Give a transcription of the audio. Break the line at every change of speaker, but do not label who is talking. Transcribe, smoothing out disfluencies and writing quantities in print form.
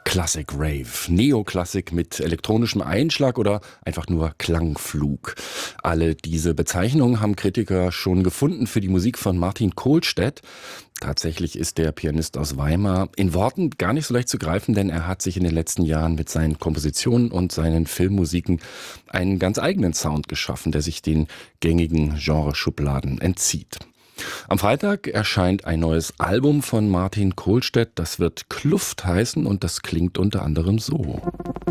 Classic Rave, Neoklassik mit elektronischem Einschlag oder einfach nur Klangflug. Alle diese Bezeichnungen haben Kritiker schon gefunden für die Musik von Martin Kohlstedt. Tatsächlich ist der Pianist aus Weimar in Worten gar nicht so leicht zu greifen, denn er hat sich in den letzten Jahren mit seinen Kompositionen und seinen Filmmusiken einen ganz eigenen Sound geschaffen, der sich den gängigen Genreschubladen entzieht. Am Freitag erscheint ein neues Album von Martin Kohlstedt. Das wird Kluft heißen und das klingt unter anderem so.